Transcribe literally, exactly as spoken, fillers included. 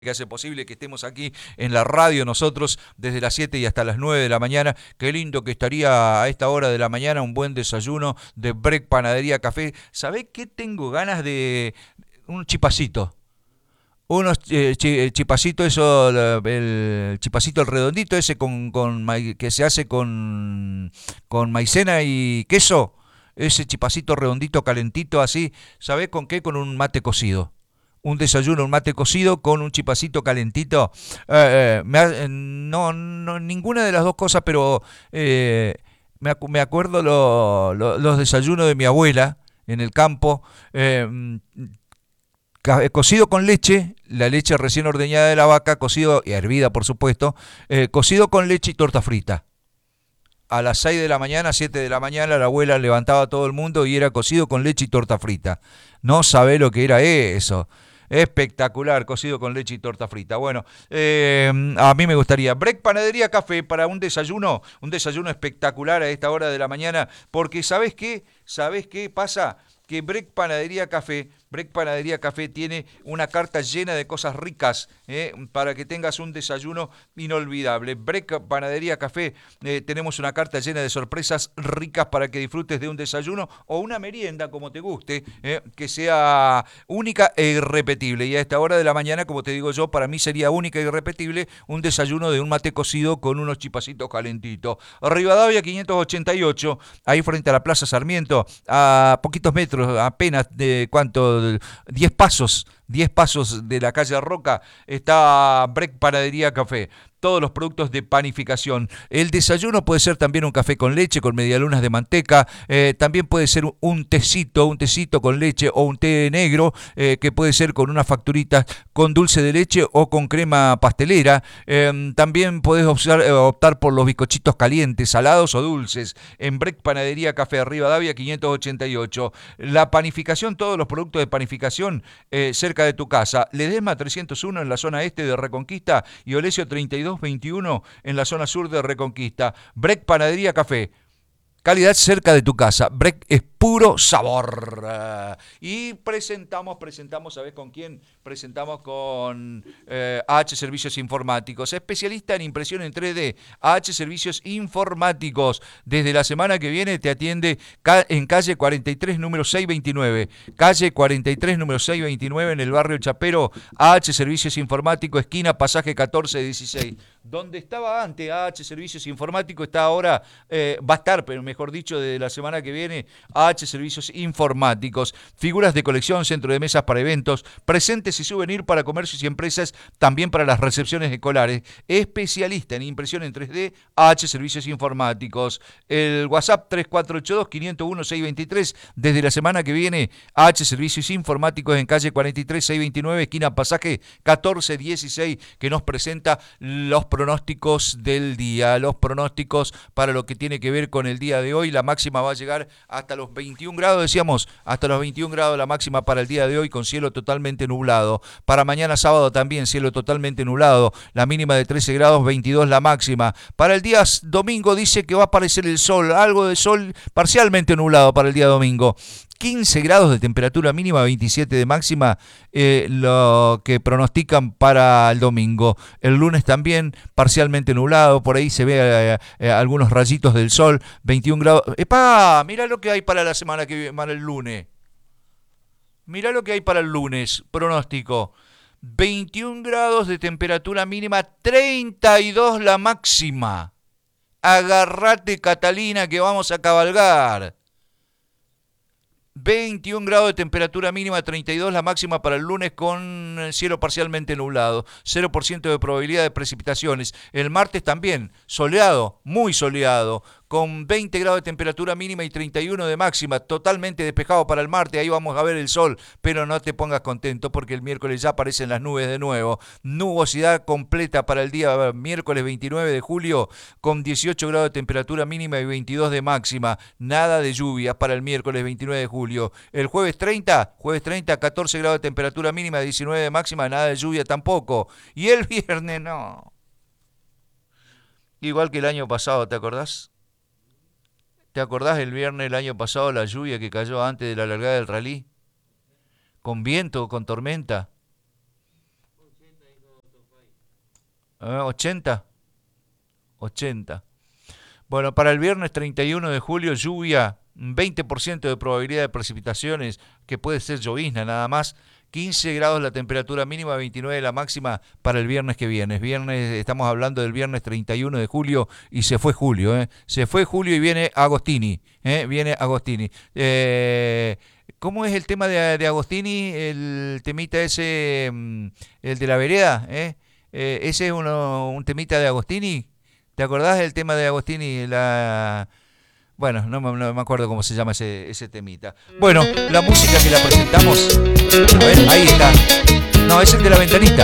que hace posible que estemos aquí en la radio nosotros desde las siete y hasta las nueve de la mañana. Qué lindo que estaría a esta hora de la mañana un buen desayuno de Break Panadería Café. ¿Sabés qué tengo ganas de? Un chipacito. Unos eh, chi- chipacito, eso, la- el chipacito el redondito ese con, con mai- que se hace con, con maicena y queso. Ese chipacito redondito, calentito así. ¿Sabés con qué? Con un mate cocido. Un desayuno, un mate cocido con un chipacito calentito. Eh, eh, me ha- eh, no, no, ninguna de las dos cosas, pero eh, me, acu- me acuerdo lo- lo- los desayunos de mi abuela en el campo. eh, mm, ca- cocido con leche, la leche recién ordeñada de la vaca, cocido y hervida, por supuesto, eh, cocido con leche y torta frita. A las seis de la mañana, siete de la mañana, la abuela levantaba a todo el mundo y era cocido con leche y torta frita. No sabe lo que era eso. Espectacular, cocido con leche y torta frita. Bueno, eh, a mí me gustaría. Break Panadería Café para un desayuno, un desayuno espectacular a esta hora de la mañana, porque ¿sabés qué? ¿Sabés qué pasa? Que Break Panadería Café, Break Panadería Café tiene una carta llena de cosas ricas eh, para que tengas un desayuno inolvidable. Break Panadería Café, eh, tenemos una carta llena de sorpresas ricas para que disfrutes de un desayuno o una merienda, como te guste, eh, que sea única e irrepetible. Y a esta hora de la mañana, como te digo yo, para mí sería única e irrepetible un desayuno de un mate cocido con unos chipacitos calentitos. Rivadavia quinientos ochenta y ocho, ahí frente a la Plaza Sarmiento, a poquitos metros, apenas de cuánto, diez pasos, diez pasos de la calle Roca, está Break Panadería Café. Todos los productos de panificación. El desayuno puede ser también un café con leche, con medialunas de manteca. Eh, también puede ser un tecito, un tecito con leche o un té negro, eh, que puede ser con unas facturitas con dulce de leche o con crema pastelera. Eh, también puedes optar, eh, optar por los bizcochitos calientes, salados o dulces. En Break Panadería Café Rivadavia quinientos ochenta y ocho. La panificación, todos los productos de panificación eh, cerca de tu casa. Ledesma trescientos uno en la zona este de Reconquista y Olesio treinta y dos veintiuno en la zona sur de Reconquista. Break Panadería Café. Calidad cerca de tu casa. Break es puro sabor. Uh, y presentamos, presentamos, ¿sabés con quién? Presentamos con eh, A H Servicios Informáticos, especialista en impresión en tres D. A H Servicios Informáticos. Desde la semana que viene te atiende ca en calle cuarenta y tres, número seiscientos veintinueve. Calle cuarenta y tres, número seiscientos veintinueve, en el barrio Chapero. A H Servicios Informáticos, esquina pasaje catorce dieciséis. Donde estaba antes A H Servicios Informáticos, está ahora, eh, va a estar, pero mejor dicho, de la semana que viene, A H Servicios Informáticos. Figuras de colección, centro de mesas para eventos, presentes y souvenir para comercios y empresas, también para las recepciones escolares. Especialista en impresión en tres D, A H Servicios Informáticos. El WhatsApp tres cuatro ocho dos, cinco cero uno, seis dos tres. Desde la semana que viene, A H Servicios Informáticos en calle cuarenta y tres, seiscientos veintinueve, esquina pasaje catorce dieciséis, que nos presenta los pronósticos del día, los pronósticos para lo que tiene que ver con el día de hoy. La máxima va a llegar hasta los veintiún grados, decíamos, hasta los veintiún grados la máxima para el día de hoy, con cielo totalmente nublado. Para mañana sábado también cielo totalmente nublado, la mínima de trece grados, veintidós la máxima. Para el día domingo dice que va a aparecer el sol, algo de sol parcialmente nublado para el día domingo. quince grados de temperatura mínima, veintisiete de máxima, eh, lo que pronostican para el domingo. El lunes también parcialmente nublado, por ahí se ve eh, eh, algunos rayitos del sol, veintiún grados. ¡Epa! Mirá lo que hay para la semana que viene, para el lunes. Mirá lo que hay para el lunes, pronóstico. veintiún grados de temperatura mínima, treinta y dos la máxima. Agarrate, Catalina, que vamos a cabalgar. veintiún grados de temperatura mínima, treinta y dos la máxima para el lunes, con cielo parcialmente nublado, cero por ciento de probabilidad de precipitaciones. El martes también, soleado, muy soleado, con veinte grados de temperatura mínima y treinta y uno de máxima, totalmente despejado para el martes. Ahí vamos a ver el sol, pero no te pongas contento porque el miércoles ya aparecen las nubes de nuevo. Nubosidad completa para el día miércoles veintinueve de julio, con dieciocho grados de temperatura mínima y veintidós de máxima. Nada de lluvia para el miércoles veintinueve de julio. El jueves treinta, jueves treinta, catorce grados de temperatura mínima, diecinueve de máxima, nada de lluvia tampoco. Y el viernes no. Igual que el año pasado, ¿te acordás? ¿Te acordás el viernes del año pasado, la lluvia que cayó antes de la largada del rally? Con viento, con tormenta. ¿Eh? ¿ochenta? ochenta. Bueno, para el viernes treinta y uno de julio, lluvia, veinte por ciento de probabilidad de precipitaciones, que puede ser llovizna nada más. quince grados la temperatura mínima, veintinueve la máxima para el viernes que viene. Viernes, estamos hablando del viernes treinta y uno de julio y se fue julio, ¿eh? Se fue julio y viene Agostini, ¿eh? Viene Agostini. Eh, ¿Cómo es el tema de, de Agostini? El temita ese, el de la vereda, ¿eh? Eh, ese es uno, un temita de Agostini. ¿Te acordás del tema de Agostini? La... Bueno, no, me- no me acuerdo cómo se llama ese, ese temita. Bueno, la música que la presentamos. A ver, ahí está. No, es el de la ventanita.